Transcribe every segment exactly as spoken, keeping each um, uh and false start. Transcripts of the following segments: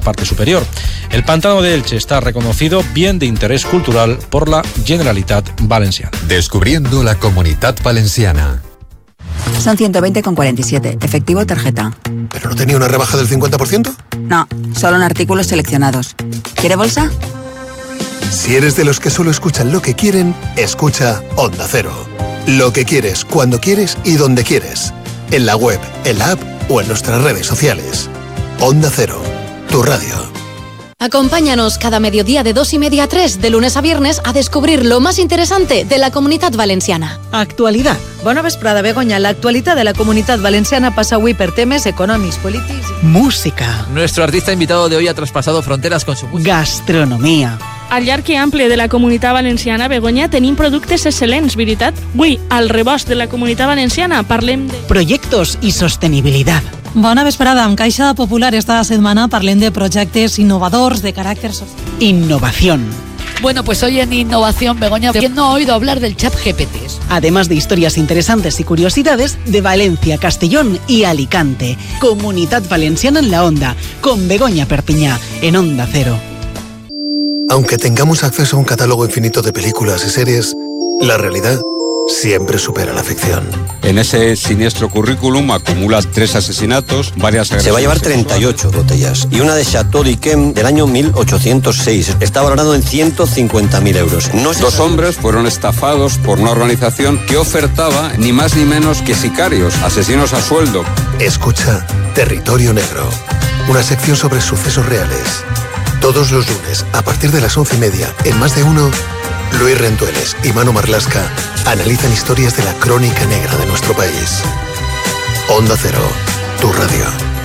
parte superior. El pantano de Elche está reconocido bien de interés cultural por la Generalitat Valenciana. Descubriendo la Comunitat Valenciana. Son ciento veinte con cuarenta y siete, efectivo tarjeta. ¿Pero no tenía una rebaja del cincuenta por ciento? No, solo en artículos seleccionados. ¿Quiere bolsa? Si eres de los que solo escuchan lo que quieren, escucha Onda Cero. Lo que quieres, cuando quieres y donde quieres. En la web, en la app o en nuestras redes sociales. Onda Cero, tu radio. Acompáñanos cada mediodía de dos y media a tres, de lunes a viernes, a descubrir lo más interesante de la Comunitat Valenciana. Actualidad. Bona vesprada, Begoña. La actualidad de la Comunitat Valenciana pasa avui per temes econòmics, polítics... Música. Nuestro artista invitado de hoy ha traspasado fronteras con su música. Gastronomia. Al llarg i ample de la Comunitat Valenciana, Begoña, tenim productes excel·lents, veritat? Avui, al rebost de la Comunitat Valenciana, parlem de... Proyectos y sostenibilidad. Bona vesprada. Amb Caixa Popular esta setmana parlem de projectes innovadors de carácter social. Innovación. Bueno, pues hoy en Innovación, Begoña, ¿quién no ha oído hablar del Chat G P T? Además de historias interesantes y curiosidades de Valencia, Castellón y Alicante. Comunitat Valenciana en la Onda, con Begoña Perpiñá, en Onda Cero. Aunque tengamos acceso a un catálogo infinito de películas y series, la realidad siempre supera la ficción. En ese siniestro currículum acumula tres asesinatos, varias agresiones. Se va a llevar treinta y ocho botellas y una de Chateau d'Yquem del año mil ochocientos seis. Está valorado en ciento cincuenta mil euros. No Dos sabe... hombres fueron estafados por una organización que ofertaba ni más ni menos que sicarios, asesinos a sueldo. Escucha Territorio Negro, una sección sobre sucesos reales. Todos los lunes, a partir de las once y media, en Más de Uno, Luis Rendueles y Manu Marlasca analizan historias de la crónica negra de nuestro país. Onda Cero, tu radio.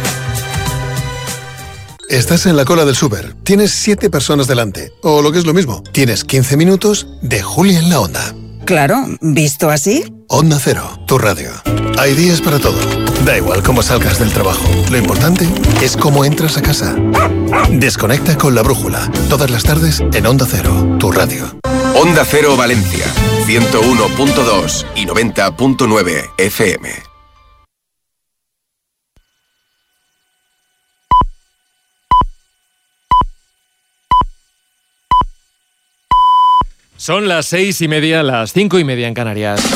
Estás en la cola del súper. Tienes siete personas delante. O lo que es lo mismo, tienes quince minutos de Julia en la Onda. Claro, ¿visto así? Onda Cero, tu radio. Hay días para todo. Da igual cómo salgas del trabajo. Lo importante es cómo entras a casa. Desconecta con la brújula. Todas las tardes en Onda Cero, tu radio. Onda Cero Valencia, ciento uno punto dos y noventa punto nueve F M. Son las seis y media, las cinco y media en Canarias.